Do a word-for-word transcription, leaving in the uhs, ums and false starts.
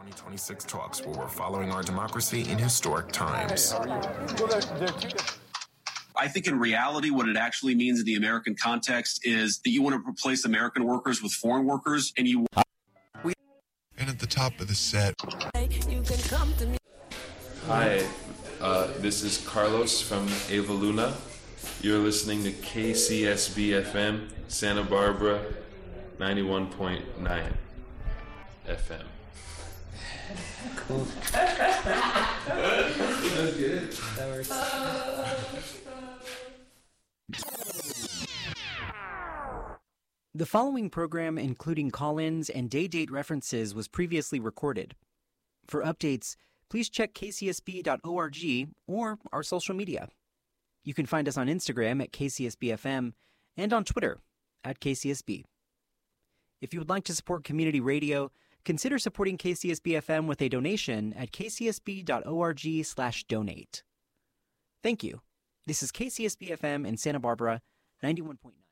twenty twenty-six talks where we're following our democracy in historic times. I think in reality, what it actually means in the American context is that you want to replace American workers with foreign workers, and you. And at the top of the set. Hi, uh, this is Carlos from Ava Luna. You're listening to K C S B F M, Santa Barbara, ninety-one point nine F M. Cool. That's good. That works. The following program, including call-ins and day-date references, was previously recorded. For updates, please check k c s b dot org or our social media. You can find us on Instagram at K C S B F M and on Twitter at K C S B. If you would like to support community radio, consider supporting K C S B F M with a donation at k c s b dot org slash donate. Thank you. This is K C S B F M in Santa Barbara, ninety-one point nine.